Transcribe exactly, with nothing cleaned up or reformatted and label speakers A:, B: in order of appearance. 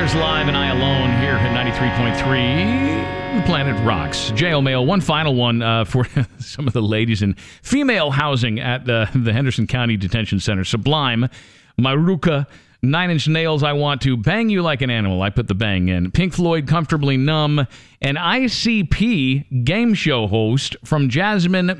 A: There's Live and I Alone here at ninety-three point three. The Planet Rocks. J O Mail, one final one uh, for some of the ladies in female housing at the, the Henderson County Detention Center. Sublime, Maruka, Nine Inch Nails, I Want to, Bang You Like an Animal, I put the bang in, Pink Floyd, Comfortably Numb, and I C P game show host from Jasmine